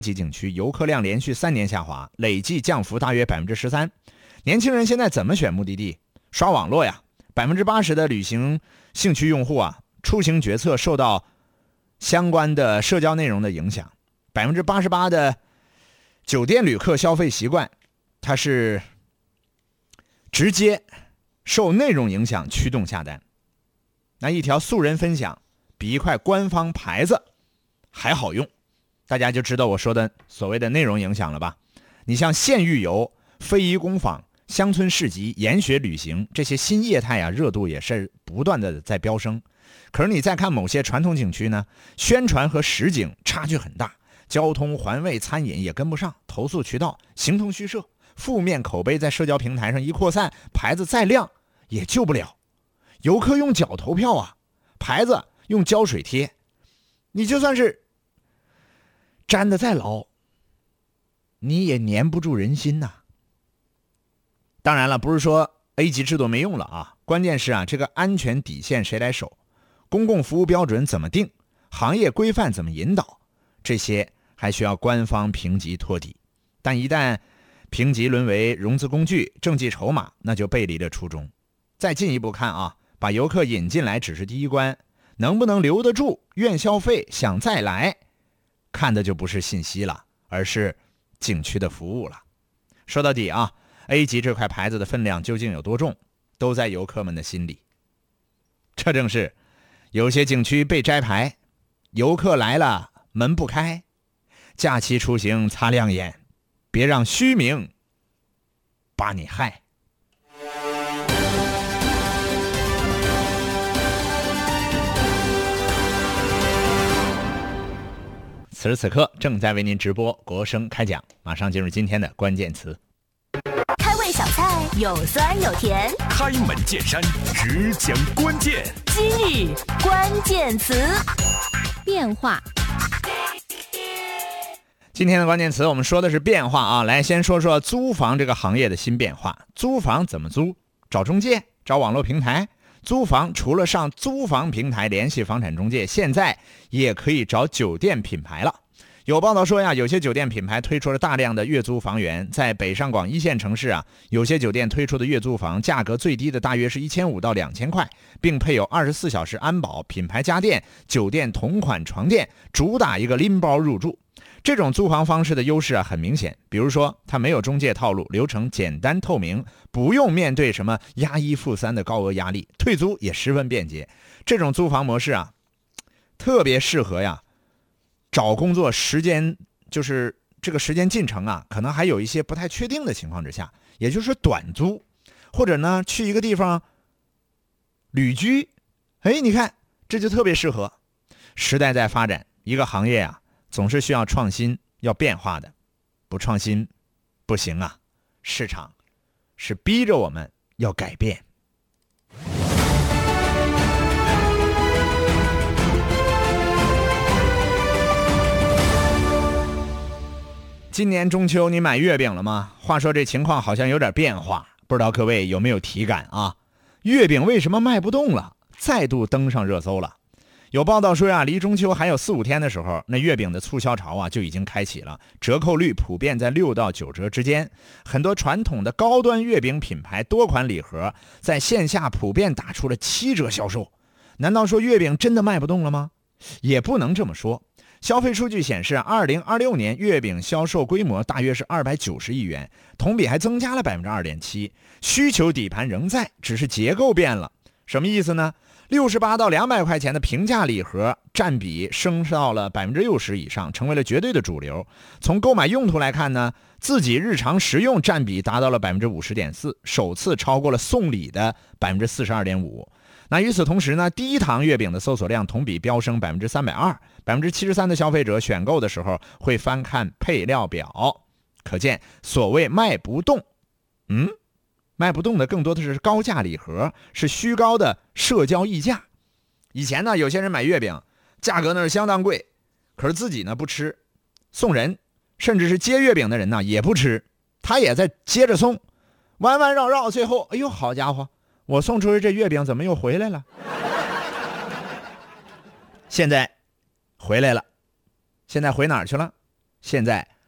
级景区游客量连续3年下滑，累计降幅大约 13%。 年轻人现在怎么选目的地？刷网络呀。80%的旅行兴趣用户啊，出行决策受到相关的社交内容的影响。88%的酒店旅客消费习惯，它是直接受内容影响驱动下单。那一条素人分享比一块官方牌子还好用，大家就知道我说的所谓的内容影响了吧？你像县域游、非遗工坊、乡村市集、研学旅行这些新业态啊，热度也是不断的在飙升。可是你再看某些传统景区呢，宣传和实景差距很大，交通、环卫、餐饮也跟不上，投诉渠道形同虚设，负面口碑在社交平台上一扩散，牌子再亮也救不了。游客用脚投票啊，牌子用胶水贴，你就算是粘得再牢，你也粘不住人心呐。当然了，不是说 A 级制度没用了啊，关键是啊，这个安全底线谁来守，公共服务标准怎么定，行业规范怎么引导，这些还需要官方评级托底。但一旦评级沦为融资工具、政绩筹码，那就背离了初衷。再进一步看啊，把游客引进来只是第一关，能不能留得住、愿消费、想再来，看的就不是信息了，而是景区的服务了。说到底啊，A 级这块牌子的分量究竟有多重，都在游客们的心里。这正是有些景区被摘牌，游客来了门不开，假期出行擦亮眼，别让虚名把你害。此时此刻正在为您直播国声开讲，马上进入今天的关键词。 开胃小菜有酸有甜， 开门见山只讲关键。 今日关键词， 变化。 今天的关键词我们说的是变化啊，来先说说租房这个行业的新变化。租房怎么租？找中介？找网络平台？租房除了上租房平台联系房产中介，现在也可以找酒店品牌了。有报道说呀，有些酒店品牌推出了大量的月租房源，在北上广一线城市啊，有些酒店推出的月租房价格最低的大约是1500到2000块，并配有24小时安保、品牌家电、酒店同款床垫，主打一个拎包入住。这种租房方式的优势啊很明显，比如说它没有中介套路，流程简单透明，不用面对什么押1付3的高额压力，退租也十分便捷。这种租房模式啊，特别适合呀找工作时间，就是这个时间进程啊，可能还有一些不太确定的情况之下，也就是短租，或者呢去一个地方旅居，你看这就特别适合。时代在发展，一个行业啊总是需要创新，要变化的，不创新不行啊，市场是逼着我们要改变。今年中秋你买月饼了吗？话说这情况好像有点变化，不知道各位有没有体感啊？月饼为什么卖不动了？再度登上热搜了。有报道说呀，离中秋还有4-5天的时候，那月饼的促销潮啊就已经开启了，折扣率普遍在6到9折之间。很多传统的高端月饼品牌多款礼盒在线下普遍打出了7折销售。难道说月饼真的卖不动了吗？也不能这么说。消费数据显示，2026年月饼销售规模大约是290亿元，同比还增加了 2.7%。需求底盘仍在，只是结构变了。什么意思呢？68到200块钱的平价礼盒占比升到了 60% 以上，成为了绝对的主流。从购买用途来看呢，自己日常食用占比达到了 50.4%， 首次超过了送礼的 42.5%。那与此同时呢，低糖月饼的搜索量同比飙升 320%，73% 的消费者选购的时候会翻看配料表，可见所谓卖不动，卖不动的更多的是高价礼盒，是虚高的社交溢价。以前呢，有些人买月饼价格呢是相当贵，可是自己呢不吃，送人甚至是接月饼的人呢也不吃，他也在接着送，弯弯绕绕，最后好家伙，我送出去这月饼怎么又回来了？现在回来了，现在回哪儿去了？ 现在